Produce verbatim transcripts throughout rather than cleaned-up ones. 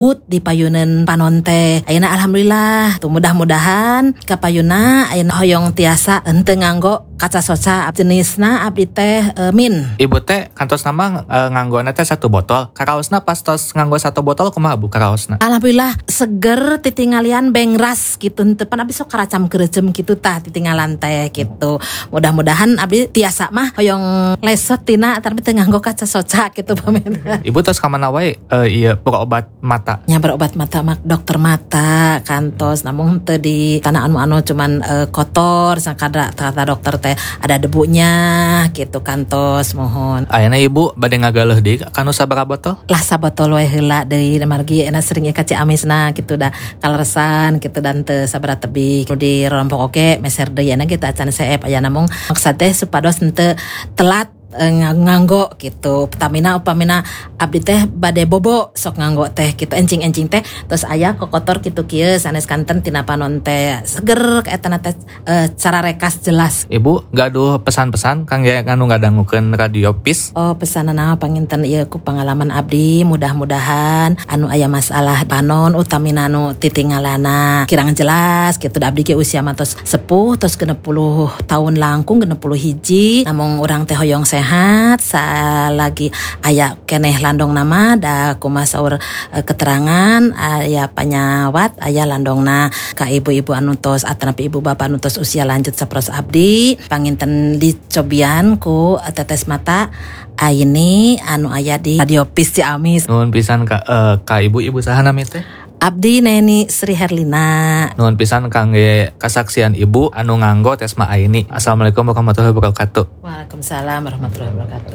Ut di payunan panon teh. Ayeuna alhamdulillah tuh mudah-mudahan ka payuna ayeuna hoyong tiasa henteu nganggo kaca soca jenisna abdi teh e, min. Ibu teh kantos nama e, nganggona teh satu botol. Karaosna pas tos nganggo satu botol kumaha Bu karaosna? Alhamdulillah seger titingalian bengras gitu henteu pan abdi sok karacam keureuceum kitu tah titinggalan teh gitu. Mudah-mudahan abdi tiasa mah hoyong lesot tina tapi teu nganggo kaca soca gitu pamirsa. Ibu tos ka mana wae e, ieu berobat mata? Nya berobat mata mak dokter mata kantos namun teu di tanah anu-anu cuman e, kotor sakada kata dokter teh ada debunya gitu kantos mohon. Ayeuna Ibu bade ngagaleuh deui kanu sabaraha botol? Lah sabotol we heula deui margi ena sering ka Ciamisna gitu dah kaleresan gitu dan teu sabaraha tebih di rompok oke meser deui ena kita acan seep aya namung maksud teh supados henteu telat nganggo gitu Pertamina upamina abdi teh bade bobo sok nganggo teh gitu encing-encing teh terus aya kokotor kitu kieu sanes kanten tina panon teh seger eta teh e, cara rekas jelas. Ibu gaduh pesan-pesan kangge anu ngadangukeun radio P I S. Oh pesanana panginten ieu ku pengalaman abdi mudah-mudahan anu aya masalah panon utamina anu titingalana kirang jelas gitu da abdi ge usia mah tos sepuh tos genep puluh tahun langkung genep puluh hiji namung urang teh hoyong sehat salagi aya keneh landong nama da kumaha saur e, keterangan aya panyawat aya landongna ka ibu-ibu anu tos atanapi ibu bapak anu tos usia lanjut saperos abdi panginten dicobian ku tetes mata aini anu aya di radio P I S Ciamis. Nuhun pisan ka uh, ka ibu-ibu saha nami teh? Abdi Neni Sri Herlina. Nuhun pisan kangge kasaksian ibu anu nganggo Tesma Aini. Assalamualaikum warahmatullahi wabarakatuh. Waalaikumsalam warahmatullahi wabarakatuh.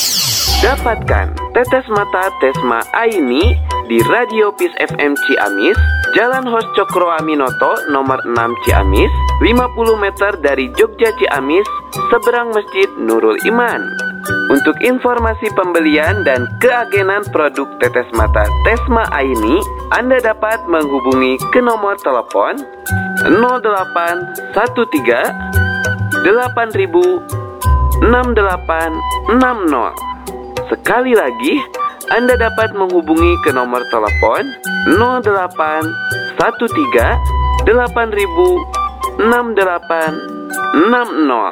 Dapatkan tetes mata Tesma Aini di Radio P I S F M Ciamis, Jalan Hos Cokroaminoto nomor enam Ciamis, lima puluh meter dari Jogja Ciamis, seberang Masjid Nurul Iman. Untuk informasi pembelian dan keagenan produk tetes mata Tesma Aini, Anda dapat menghubungi ke nomor telepon nol delapan satu tiga delapan ribu enam delapan enam nol. Sekali lagi, Anda dapat menghubungi ke nomor telepon nol delapan satu tiga delapan ribu enam delapan enam nol.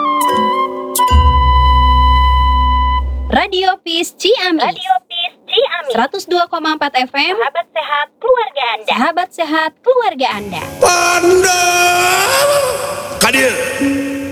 Radio P I S Ciamis. Radio P I S Ciamis. seratus dua koma empat F M. Sahabat sehat keluarga Anda. Sahabat sehat keluarga Anda. Panda Kadir